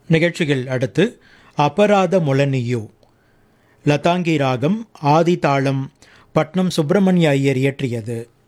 நிகழ்ச்சிகள் அடுத்து அபராத முலனியோ, லதாங்கி ராகம், ஆதி தாளம், பட்னம் சுப்பிரமணிய ஐயர் இயற்றியது.